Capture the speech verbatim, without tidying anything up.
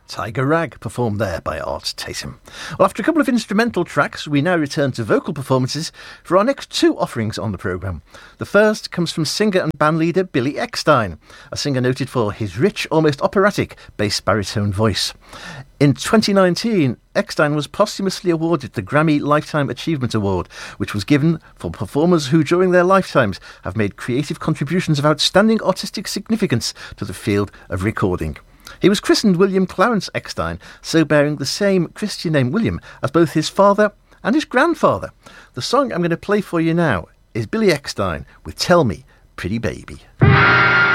Tiger Rag, performed there by Art Tatum. Well, after a couple of instrumental tracks, we now return to vocal performances for our next two offerings on the programme. The first comes from singer and bandleader Billy Eckstine, a singer noted for his rich, almost operatic bass baritone voice. In twenty nineteen, Eckstine was posthumously awarded the Grammy Lifetime Achievement Award, which was given for performers who, during their lifetimes, have made creative contributions of outstanding artistic significance to the field of recording. He was christened William Clarence Eckstine, so bearing the same Christian name William as both his father and his grandfather. The song I'm going to play for you now is Billy Eckstine with Tell Me, Pretty Baby.